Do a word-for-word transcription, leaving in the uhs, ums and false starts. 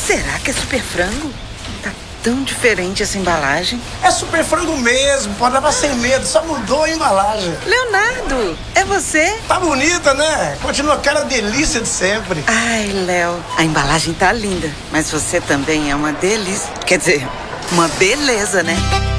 Será que é super frango? Tá tão diferente essa embalagem. É super frango mesmo, pode levar sem medo, só mudou a embalagem. Leonardo, é você? Tá bonita, né? Continua aquela delícia de sempre. Ai, Léo, a embalagem tá linda, mas você também é uma delícia. Quer dizer, uma beleza, né?